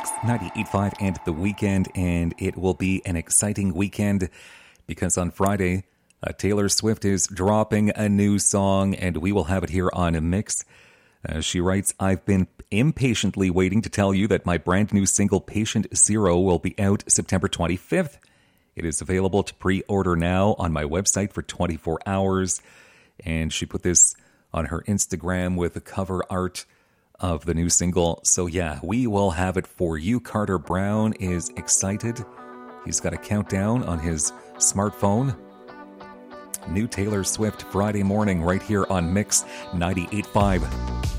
Mix 98.5 and the weekend, and it will be an exciting weekend because on Friday, Taylor Swift is dropping a new song, and we will have it here on a Mix. She writes, I've been impatiently waiting to tell you that my brand new single Patient Zero will be out September 25th. It is available to pre-order now on my website for 24 hours. And she put this on her Instagram with the cover art of the new single. So yeah, we will have it for you. Carter Brown is excited. He's got a countdown on his smartphone. New Taylor Swift Friday morning right here on Mix 98.5.